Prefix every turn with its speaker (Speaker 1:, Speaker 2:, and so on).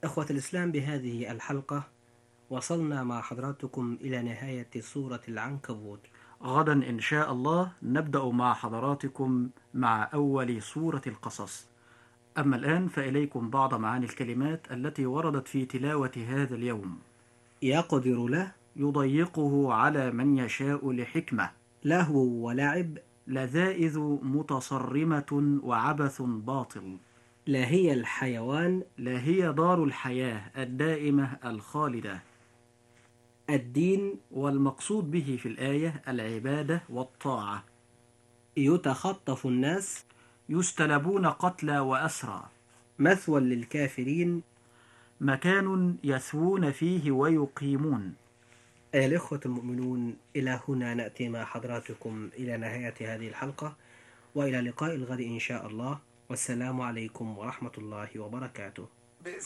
Speaker 1: إخوة الإسلام، بهذه الحلقة وصلنا مع حضراتكم إلى نهاية سورة العنكبوت.
Speaker 2: غدا إن شاء الله نبدأ مع حضراتكم مع أول سورة القصص. أما الآن فإليكم بعض معاني الكلمات التي وردت في تلاوة هذا اليوم.
Speaker 1: يقدر له،
Speaker 2: يضيقه على من يشاء لحكمة.
Speaker 1: لهو ولعب،
Speaker 2: لذائذ متصرمة وعبث باطل.
Speaker 1: لا هي الحيوان،
Speaker 2: لا هي دار الحياة الدائمة الخالدة.
Speaker 1: الدين،
Speaker 2: والمقصود به في الآية العبادة والطاعة.
Speaker 1: يتخطف الناس،
Speaker 2: يستلبون قتلى وأسرى.
Speaker 1: مثوى للكافرين،
Speaker 2: مكان يثوون فيه ويقيمون.
Speaker 1: أيها الإخوة المؤمنون، إلى هنا نأتي مع حضراتكم إلى نهاية هذه الحلقة، وإلى لقاء الغد إن شاء الله، والسلام عليكم ورحمة الله وبركاته.